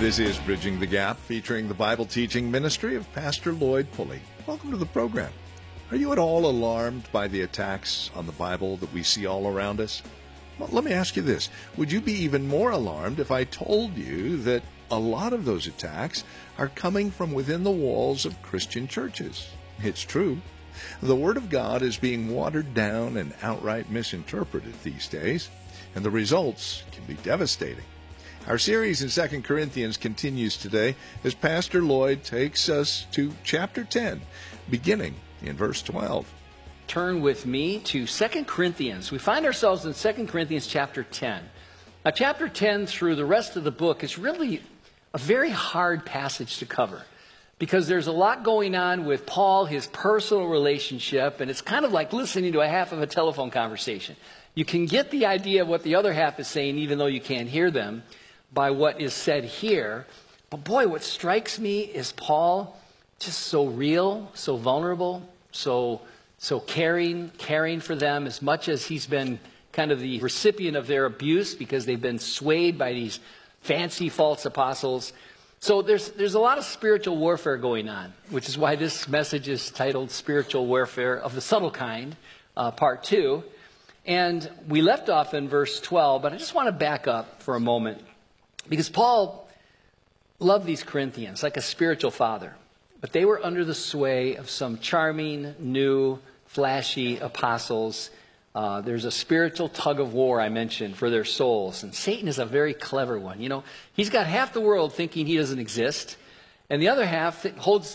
This is Bridging the Gap, featuring the Bible teaching ministry of Pastor Lloyd Pulley. Welcome to the program. Are you at all alarmed by the attacks on the Bible that we see all around us? Well, let me ask you this. Would you be even more alarmed if I told you that a lot of those attacks are coming from within the walls of Christian churches? It's true. The Word of God is being watered down and outright misinterpreted these days, and the results can be devastating. Our series in 2 Corinthians continues today as Pastor Lloyd takes us to chapter 10, beginning in verse 12. Turn with me to 2 Corinthians. We find ourselves in 2 Corinthians chapter 10. Now, chapter 10 through the rest of the book is really a very hard passage to cover because there's a lot going on with Paul, his personal relationship, and it's kind of like listening to a half of a telephone conversation. You can get the idea of what the other half is saying even though you can't hear them by what is said here. But boy, what strikes me is Paul just so real, so vulnerable, so caring for them as much as he's been kind of the recipient of their abuse because they've been swayed by these fancy false apostles. So there's a lot of spiritual warfare going on, which is why this message is titled Spiritual Warfare of the Subtle Kind, part 2. And we left off in verse 12, but I just want to back up for a moment. Because Paul loved these Corinthians like a spiritual father. But they were under the sway of some charming, new, flashy apostles. There's a spiritual tug of war, I mentioned, for their souls. And Satan is a very clever one. You know, he's got half the world thinking he doesn't exist. And the other half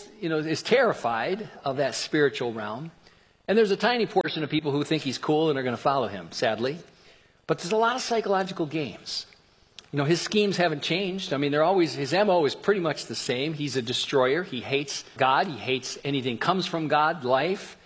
is terrified of that spiritual realm. And there's a tiny portion of people who think he's cool and are going to follow him, sadly. But there's a lot of psychological games. You know, his schemes haven't changed. I mean, his MO is pretty much the same. He's a destroyer. He hates God. He hates anything that comes from God, life.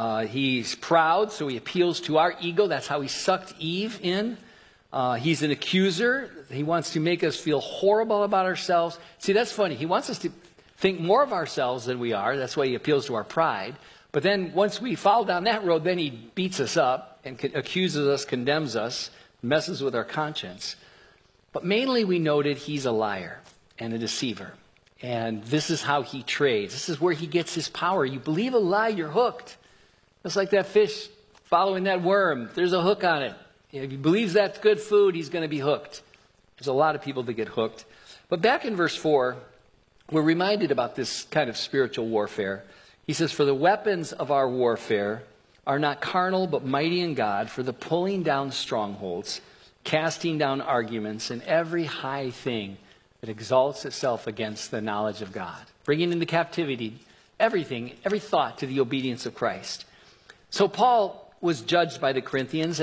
He's proud, so he appeals to our ego. That's how he sucked Eve in. He's an accuser. He wants to make us feel horrible about ourselves. See, that's funny. He wants us to think more of ourselves than we are. That's why he appeals to our pride. But then once we fall down that road, then he beats us up and accuses us, condemns us, messes with our conscience. But mainly we noted he's a liar and a deceiver. And this is how he trades. This is where he gets his power. You believe a lie, you're hooked. Just like that fish following that worm. There's a hook on it. If he believes that's good food, he's going to be hooked. There's a lot of people that get hooked. But back in verse 4, we're reminded about this kind of spiritual warfare. He says, "For the weapons of our warfare are not carnal, but mighty in God, for the pulling down strongholds, casting down arguments and every high thing that exalts itself against the knowledge of God, bringing into captivity everything, every thought to the obedience of Christ." So Paul was judged by the Corinthians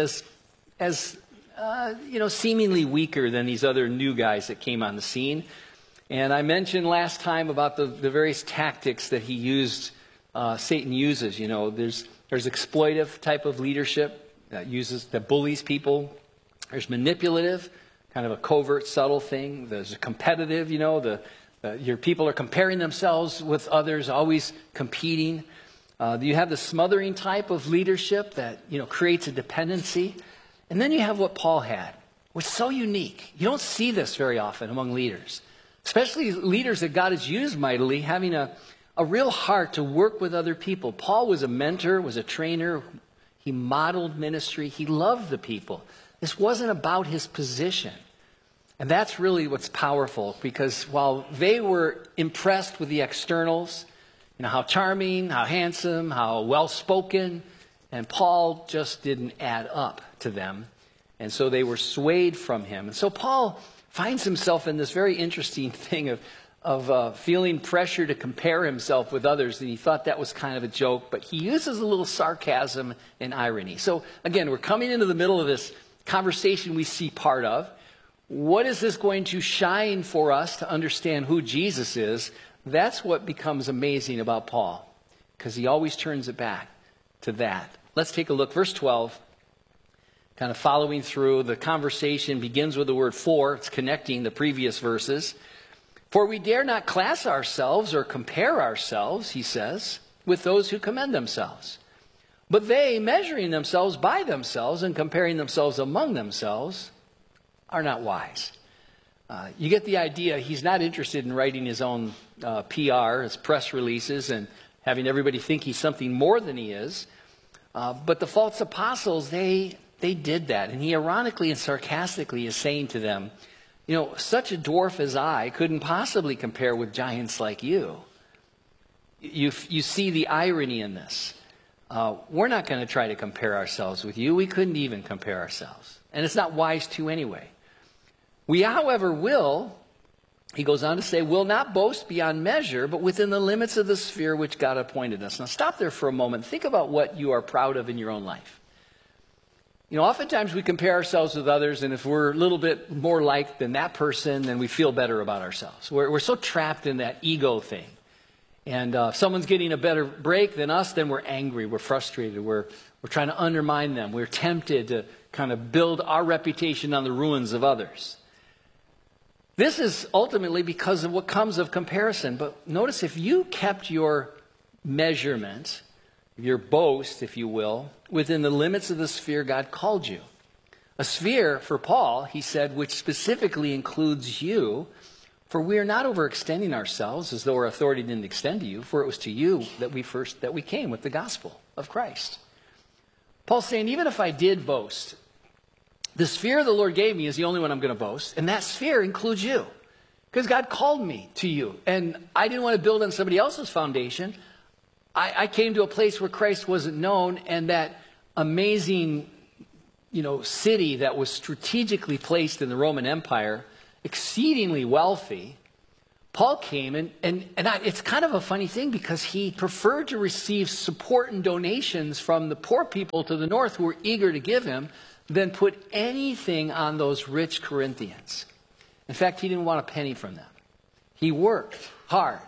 as seemingly weaker than these other new guys that came on the scene. And I mentioned last time about the various tactics that he used, Satan uses. You know, there's exploitive type of leadership that bullies people. There's manipulative, kind of a covert, subtle thing. There's a competitive, your people are comparing themselves with others, always competing. You have the smothering type of leadership that, creates a dependency. And then you have what Paul had, which is so unique. You don't see this very often among leaders, especially leaders that God has used mightily, having a real heart to work with other people. Paul was a mentor, was a trainer. He modeled ministry. He loved the people. This wasn't about his position. And that's really what's powerful, because while they were impressed with the externals, how charming, how handsome, how well-spoken, and Paul just didn't add up to them. And so they were swayed from him. And so Paul finds himself in this very interesting thing of feeling pressure to compare himself with others. And he thought that was kind of a joke, but he uses a little sarcasm and irony. So again, we're coming into the middle of this conversation we see part of. What is this going to shine for us to understand who Jesus is? That's what becomes amazing about Paul, because he always turns it back to that. Let's take a look. Verse 12, kind of following through. The conversation begins with the word "for." It's connecting the previous verses. "For we dare not class ourselves or compare ourselves," he says, "with those who commend themselves. But they, measuring themselves by themselves and comparing themselves among themselves, are not wise." You get the idea. He's not interested in writing his own PR, his press releases, and having everybody think he's something more than he is. But the false apostles, they did that. And he ironically and sarcastically is saying to them, such a dwarf as I couldn't possibly compare with giants like you. You see the irony in this. We're not going to try to compare ourselves with you. We couldn't even compare ourselves. And it's not wise to anyway. We, however, will, he goes on to say, will not boast beyond measure, but within the limits of the sphere which God appointed us. Now stop there for a moment. Think about what you are proud of in your own life. Oftentimes we compare ourselves with others, and if we're a little bit more like than that person, then we feel better about ourselves. We're so trapped in that ego thing. And if someone's getting a better break than us, then we're angry, we're frustrated, we're trying to undermine them. We're tempted to kind of build our reputation on the ruins of others. This is ultimately because of what comes of comparison. But notice, if you kept your measurement, your boast, if you will, within the limits of the sphere God called you. A sphere, for Paul, he said, which specifically includes you, for we are not overextending ourselves as though our authority didn't extend to you, for it was to you that we came with the gospel of Christ. Paul's saying, even if I did boast, the sphere the Lord gave me is the only one I'm going to boast, and that sphere includes you, because God called me to you, and I didn't want to build on somebody else's foundation. I came to a place where Christ wasn't known, and that amazing, city that was strategically placed in the Roman Empire, exceedingly wealthy. Paul came, and it's kind of a funny thing because he preferred to receive support and donations from the poor people to the north who were eager to give him than put anything on those rich Corinthians. In fact, he didn't want a penny from them. He worked hard.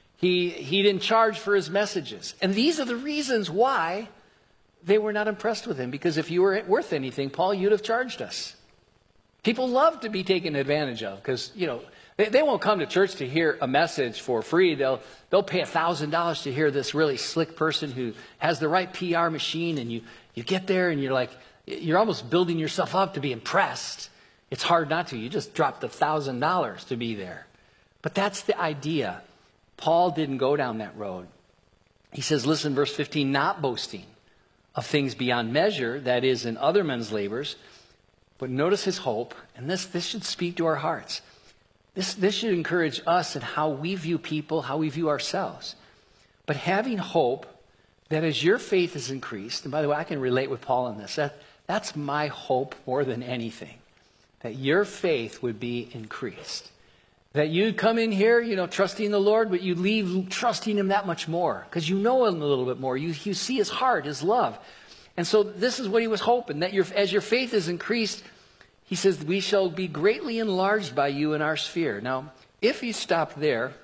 He didn't charge for his messages. And these are the reasons why they were not impressed with him. Because if you were worth anything, Paul, you'd have charged us. People love to be taken advantage of because, they won't come to church to hear a message for free. They'll pay $1,000 to hear this really slick person who has the right PR machine. And you get there and you're almost building yourself up to be impressed. It's hard not to. You just dropped the $1,000 to be there. But that's the idea. Paul didn't go down that road. He says, listen, verse 15, not boasting of things beyond measure, that is, in other men's labors. But notice his hope, and this should speak to our hearts. This should encourage us in how we view people, how we view ourselves. But having hope that as your faith is increased, and by the way, I can relate with Paul on this. That's my hope more than anything, that your faith would be increased. That you'd come in here, trusting the Lord, but you'd leave trusting him that much more because you know him a little bit more. You see his heart, his love. And so this is what he was hoping, that as your faith is increased, he says, we shall be greatly enlarged by you in our sphere. Now, if you stop there,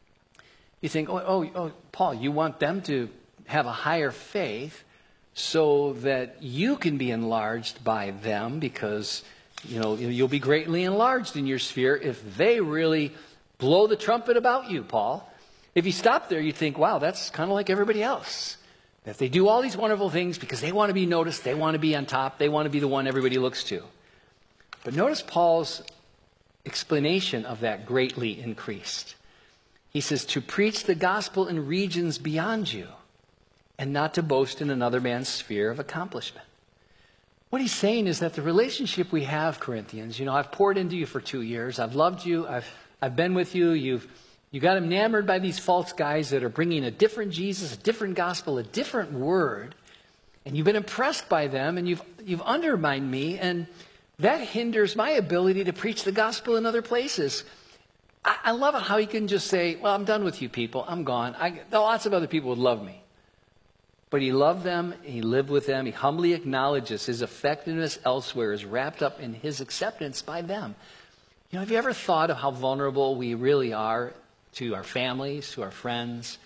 you think, oh, Paul, you want them to have a higher faith so that you can be enlarged by them because you'll be greatly enlarged in your sphere if they really blow the trumpet about you, Paul. If you stop there, you think, wow, that's kind of like everybody else. That they do all these wonderful things because they want to be noticed, they want to be on top, they want to be the one everybody looks to. But notice Paul's explanation of that greatly increased. He says, to preach the gospel in regions beyond you and not to boast in another man's sphere of accomplishment. What he's saying is that the relationship we have, Corinthians, I've poured into you for 2 years. I've loved you. I've been with you. You got enamored by these false guys that are bringing a different Jesus, a different gospel, a different word. And you've been impressed by them and you've undermined me. And that hinders my ability to preach the gospel in other places. I love it how he can just say, well, I'm done with you people. I'm gone. Lots of other people would love me. But he loved them, he lived with them, he humbly acknowledges his effectiveness elsewhere is wrapped up in his acceptance by them. Have you ever thought of how vulnerable we really are to our families, to our friends?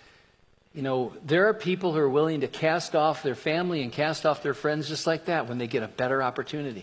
There are people who are willing to cast off their family and cast off their friends just like that when they get a better opportunity.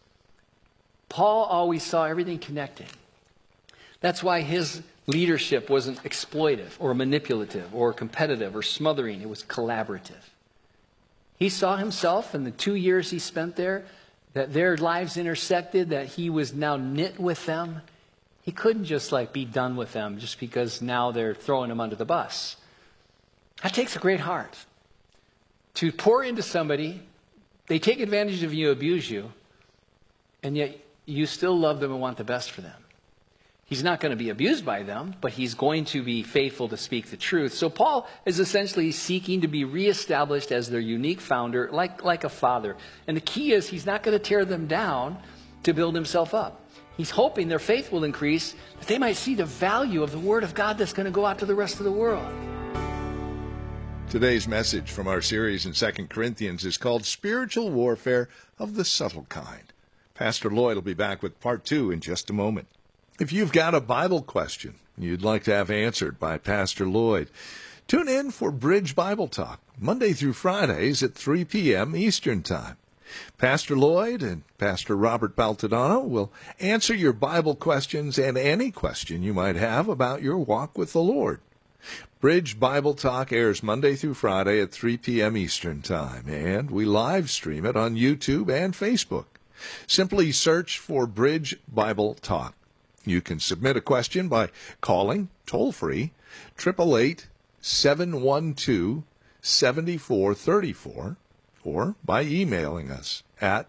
Paul always saw everything connected. That's why his leadership wasn't exploitive or manipulative or competitive or smothering. It was collaborative. He saw himself in the 2 years he spent there, that their lives intersected, that he was now knit with them. He couldn't just like be done with them just because now they're throwing him under the bus. That takes a great heart. To pour into somebody, they take advantage of you, abuse you, and yet you still love them and want the best for them. He's not going to be abused by them, but he's going to be faithful to speak the truth. So Paul is essentially seeking to be reestablished as their unique founder, like a father. And the key is he's not going to tear them down to build himself up. He's hoping their faith will increase, that they might see the value of the Word of God that's going to go out to the rest of the world. Today's message from our series in 2 Corinthians is called Spiritual Warfare of the Subtle Kind. Pastor Lloyd will be back with part 2 in just a moment. If you've got a Bible question you'd like to have answered by Pastor Lloyd, tune in for Bridge Bible Talk, Monday through Fridays at 3 p.m. Eastern Time. Pastor Lloyd and Pastor Robert Baltodano will answer your Bible questions and any question you might have about your walk with the Lord. Bridge Bible Talk airs Monday through Friday at 3 p.m. Eastern Time, and we live stream it on YouTube and Facebook. Simply search for Bridge Bible Talk. You can submit a question by calling toll-free 888-712-7434 or by emailing us at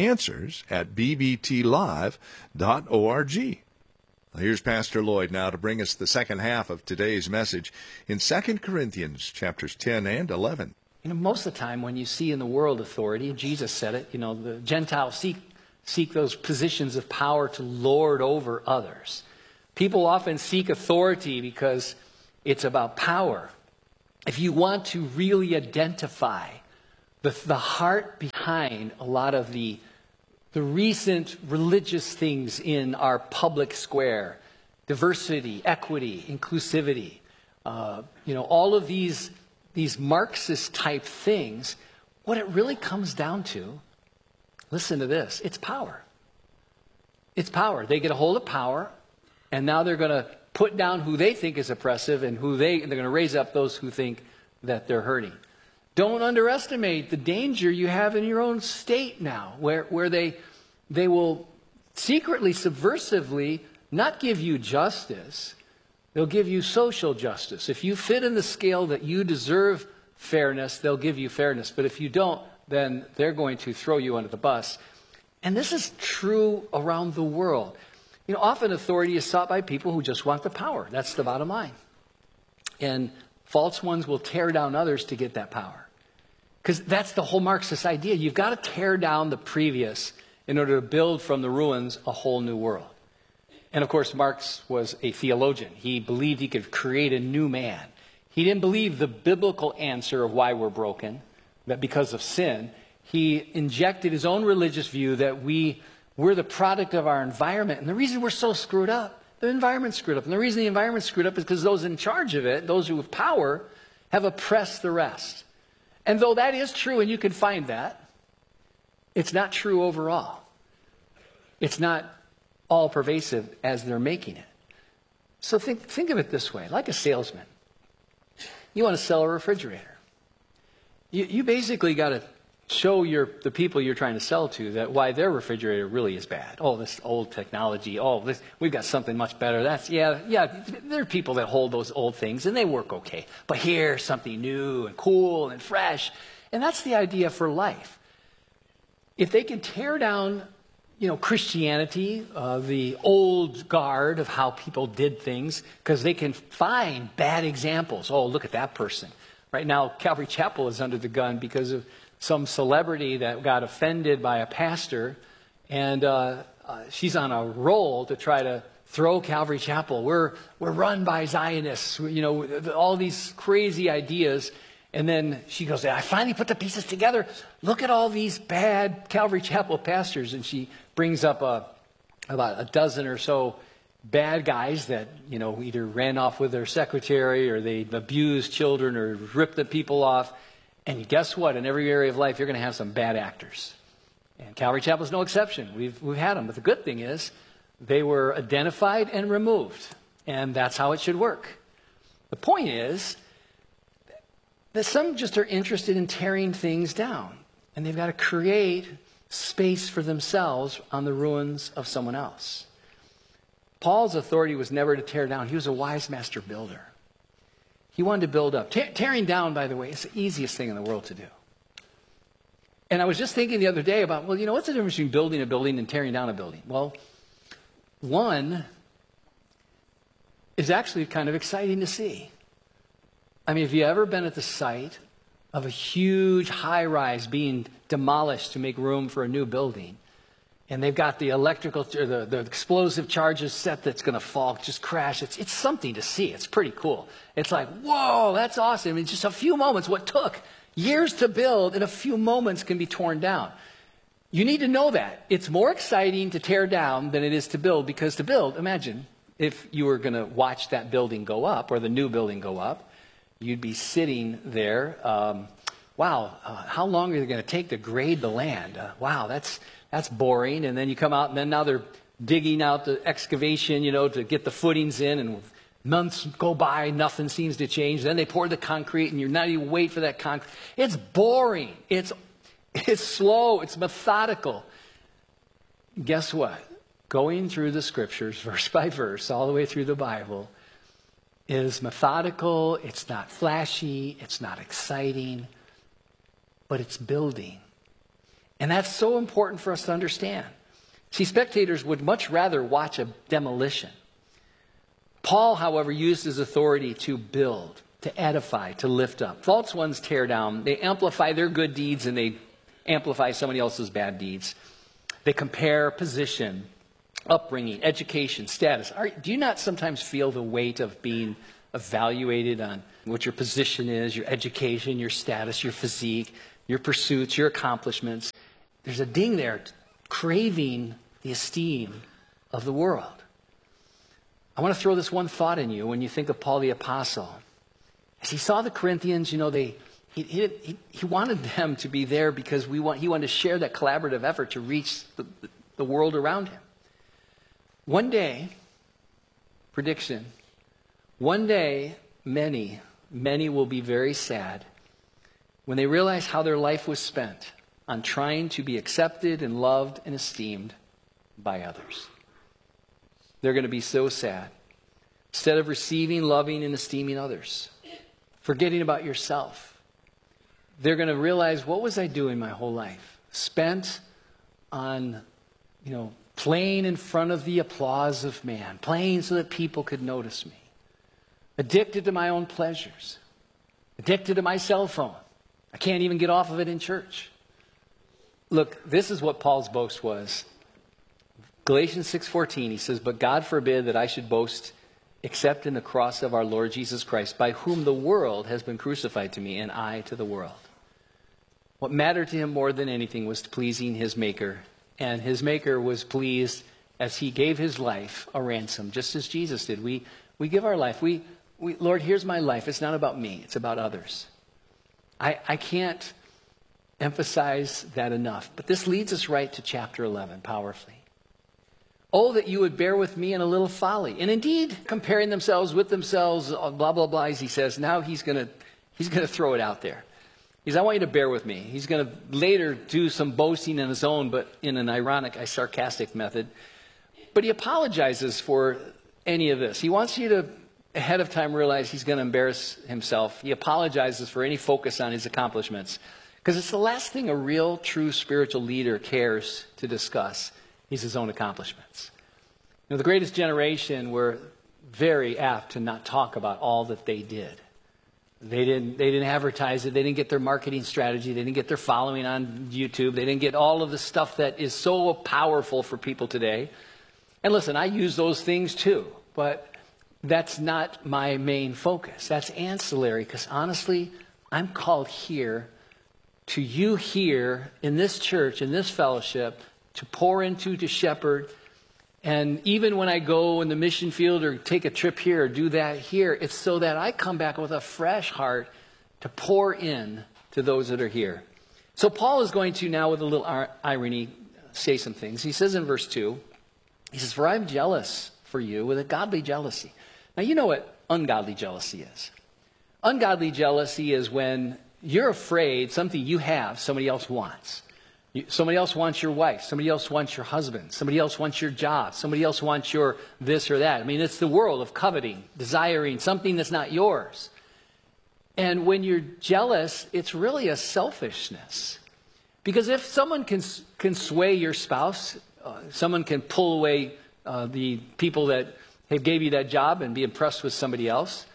answers@bbtlive.org. Here's Pastor Lloyd now to bring us the second half of today's message in 2 Corinthians chapters 10 and 11. Most of the time when you see in the world authority, Jesus said it, the Gentiles seek those positions of power to lord over others. People often seek authority because it's about power. If you want to really identify the heart behind a lot of the recent religious things in our public square, diversity, equity, inclusivity, all of these Marxist type things, what it really comes down to, listen to this, it's power. It's power. They get a hold of power, and now they're going to put down who they think is oppressive, and they're going to raise up those who think that they're hurting. Don't underestimate the danger you have in your own state now, where they will secretly, subversively not give you justice. They'll give you social justice. If you fit in the scale that you deserve fairness, they'll give you fairness. But if you don't, then they're going to throw you under the bus. And this is true around the world. Often authority is sought by people who just want the power. That's the bottom line. And false ones will tear down others to get that power. Because that's the whole Marxist idea. You've got to tear down the previous in order to build from the ruins a whole new world. And of course, Marx was a theologian. He believed he could create a new man. He didn't believe the biblical answer of why we're broken, that because of sin. He injected his own religious view that we're the product of our environment. And the reason we're so screwed up, the environment's screwed up. And the reason the environment's screwed up is because those in charge of it, those who have power, have oppressed the rest. And though that is true, and you can find that, it's not true overall. It's not all pervasive as they're making it. So think of it this way, like a salesman. You want to sell a refrigerator. You basically got to show the people you're trying to sell to that why their refrigerator really is bad. Oh, this old technology. Oh, we've got something much better. There are people that hold those old things and they work okay. But here's something new and cool and fresh. And that's the idea for life. If they can tear down, Christianity, the old guard of how people did things, because they can find bad examples. Oh, look at that person. Right now, Calvary Chapel is under the gun because of some celebrity that got offended by a pastor, and she's on a roll to try to throw Calvary Chapel. We're run by Zionists, all these crazy ideas. And then she goes, I finally put the pieces together. Look at all these bad Calvary Chapel pastors. And she brings up about a dozen or so bad guys that, either ran off with their secretary or they abused children or ripped the people off. And guess what? In every area of life, you're going to have some bad actors. And Calvary Chapel is no exception. We've had them. But the good thing is they were identified and removed. And that's how it should work. The point is that some just are interested in tearing things down. And they've got to create space for themselves on the ruins of someone else. Paul's authority was never to tear down. He was a wise master builder. He wanted to build up. Tearing down, by the way, is the easiest thing in the world to do. And I was just thinking the other day about, well, what's the difference between building a building and tearing down a building? Well, one is actually kind of exciting to see. I mean, have you ever been at the site of a huge high-rise being demolished to make room for a new building? And they've got the electrical, or the explosive charges set that's going to fall, just crash. It's something to see. It's pretty cool. It's like, whoa, that's awesome. In just a few moments, what took years to build in a few moments can be torn down. You need to know that. It's more exciting to tear down than it is to build, because to build, imagine if you were going to watch that building go up, or the new building go up, you'd be sitting there. How long are they going to take to grade the land? Wow, that's boring. And then you come out, and then now they're digging out the excavation, to get the footings in, and months go by, nothing seems to change. Then they pour the concrete, and you're not even wait for that concrete. It's boring. It's slow. It's methodical. Guess what? Going through the scriptures, verse by verse, all the way through the Bible, is methodical. It's not flashy. It's not exciting. But it's building. And that's so important for us to understand. See, spectators would much rather watch a demolition. Paul, however, used his authority to build, to edify, to lift up. False ones tear down. They amplify their good deeds, and they amplify somebody else's bad deeds. They compare position, upbringing, education, status. Do you not sometimes feel the weight of being evaluated on what your position is, your education, your status, your physique, your pursuits, your accomplishments? There's a ding there, craving the esteem of the world. I want to throw this one thought in you when you think of Paul the Apostle. As he saw the Corinthians, he wanted them to be there because he wanted to share that collaborative effort to reach the world around him. One day, prediction, one day many will be very sad when they realize how their life was spent on trying to be accepted and loved and esteemed by others. They're going to be so sad. Instead of receiving, loving, and esteeming others, forgetting about yourself, they're going to realize, what was I doing my whole life? Spent on, playing in front of the applause of man, playing so that people could notice me. Addicted to my own pleasures. Addicted to my cell phone. I can't even get off of it in church. Look, this is what Paul's boast was. Galatians 6:14, he says, "But God forbid that I should boast except in the cross of our Lord Jesus Christ, by whom the world has been crucified to me, and I to the world." What mattered to him more than anything was pleasing his Maker. And his Maker was pleased as he gave his life a ransom, just as Jesus did. We give our life. Lord, here's my life. It's not about me. It's about others. I can't emphasize that enough. But this leads us right to chapter 11, powerfully. "Oh, that you would bear with me in a little folly." And indeed, comparing themselves with themselves, blah, blah, blah, as he says, now he's going to throw it out there. He says, I want you to bear with me. He's going to later do some boasting on his own, but in an ironic, sarcastic method. But he apologizes for any of this. He wants you to, ahead of time, realize he's going to embarrass himself. He apologizes for any focus on his accomplishments, because it's the last thing a real, true spiritual leader cares to discuss is his own accomplishments. The greatest generation were very apt to not talk about all that they did. They didn't advertise it. They didn't get their marketing strategy. They didn't get their following on YouTube. They didn't get all of the stuff that is so powerful for people today. And listen, I use those things too, but that's not my main focus. That's ancillary, because honestly, I'm called here to you here in this church, in this fellowship, to pour into, to shepherd. And even when I go in the mission field or take a trip here or do that here, it's so that I come back with a fresh heart to pour in to those that are here. So Paul is going to now, with a little irony, say some things. He says in verse 2, he says, "For I'm jealous for you with a godly jealousy." Now you know what ungodly jealousy is. Ungodly jealousy is when you're afraid something you have somebody else wants. Somebody else wants your wife. Somebody else wants your husband. Somebody else wants your job. Somebody else wants your this or that. I mean, it's the world of coveting, desiring something that's not yours. And when you're jealous, it's really a selfishness. Because if someone can sway your spouse, someone can pull away the people that have gave you that job and be impressed with somebody else,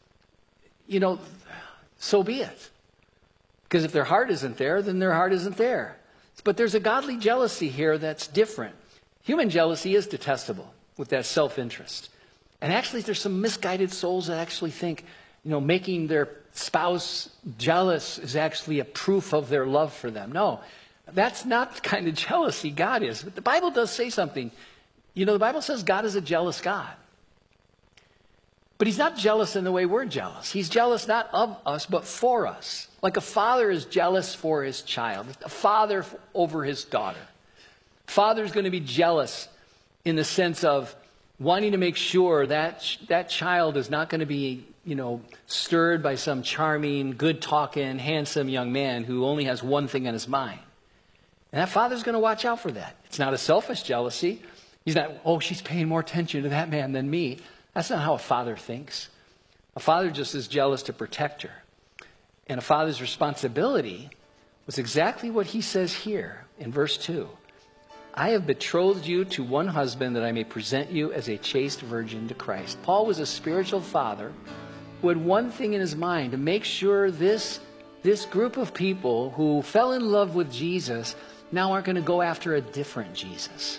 so be it. Because if their heart isn't there, then their heart isn't there. But there's a godly jealousy here that's different. Human jealousy is detestable with that self-interest. And actually, there's some misguided souls that actually think, making their spouse jealous is actually a proof of their love for them. No, that's not the kind of jealousy God is. But the Bible does say something. The Bible says God is a jealous God. But he's not jealous in the way we're jealous. He's jealous not of us, but for us. Like a father is jealous for his child, a father over his daughter. Father's going to be jealous in the sense of wanting to make sure that that child is not going to be, stirred by some charming, good-talking, handsome young man who only has one thing on his mind. And that father's going to watch out for that. It's not a selfish jealousy. He's not, she's paying more attention to that man than me. That's not how a father thinks. A father just is jealous to protect her. And a father's responsibility was exactly what he says here in verse 2. I have betrothed you to one husband that I may present you as a chaste virgin to Christ. Paul was a spiritual father who had one thing in his mind, to make sure this group of people who fell in love with Jesus now aren't going to go after a different Jesus.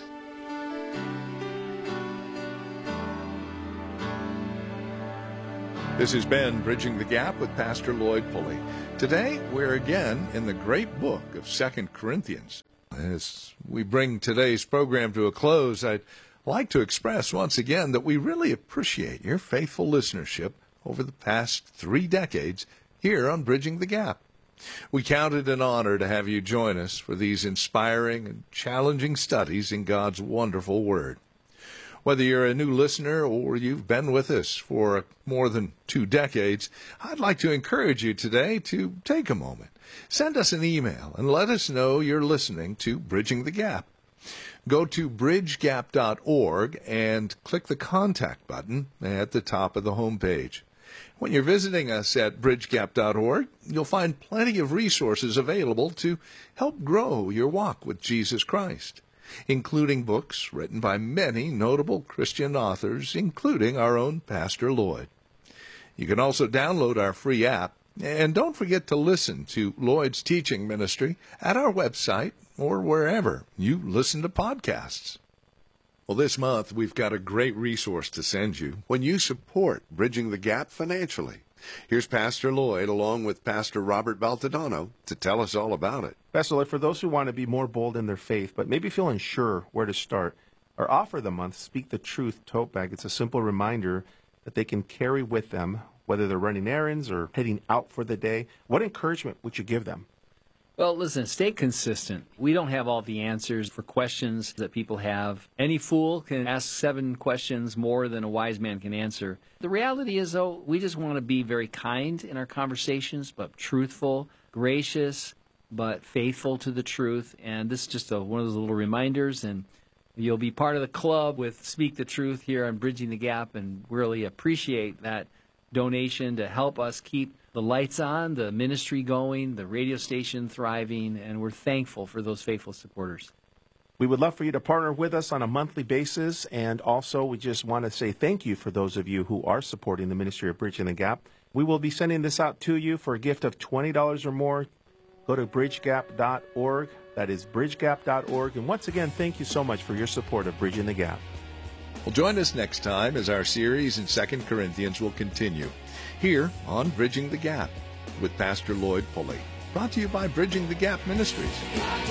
This has been Bridging the Gap with Pastor Lloyd Pulley. Today, we're again in the great book of 2 Corinthians. As we bring today's program to a close, I'd like to express once again that we really appreciate your faithful listenership over the past 3 decades here on Bridging the Gap. We count it an honor to have you join us for these inspiring and challenging studies in God's wonderful Word. Whether you're a new listener or you've been with us for more than 2 decades, I'd like to encourage you today to take a moment. Send us an email and let us know you're listening to Bridging the Gap. Go to bridgegap.org and click the Contact button at the top of the homepage. When you're visiting us at bridgegap.org, you'll find plenty of resources available to help grow your walk with Jesus Christ, including books written by many notable Christian authors, including our own Pastor Lloyd. You can also download our free app, and don't forget to listen to Lloyd's teaching ministry at our website or wherever you listen to podcasts. Well, this month we've got a great resource to send you when you support Bridging the Gap financially. Here's Pastor Lloyd along with Pastor Robert Baltodano to tell us all about it. Pastor Lloyd, for those who want to be more bold in their faith, but maybe feel unsure where to start, our offer of the month, Speak the Truth tote bag. It's a simple reminder that they can carry with them, whether they're running errands or heading out for the day. What encouragement would you give them? Well, listen, stay consistent. We don't have all the answers for questions that people have. Any fool can ask 7 questions more than a wise man can answer. The reality is, though, we just want to be very kind in our conversations, but truthful, gracious, but faithful to the truth. And this is just one of those little reminders, and you'll be part of the club with Speak the Truth here on Bridging the Gap, and really appreciate that donation to help us keep the lights on, the ministry going, the radio station thriving, and we're thankful for those faithful supporters. We would love for you to partner with us on a monthly basis, and also we just want to say thank you for those of you who are supporting the ministry of Bridging the Gap. We will be sending this out to you for a gift of $20 or more. Go to bridgegap.org. That is bridgegap.org. And once again, thank you so much for your support of Bridging the Gap. Well, join us next time as our series in 2 Corinthians will continue here on Bridging the Gap with Pastor Lloyd Pulley. Brought to you by Bridging the Gap Ministries.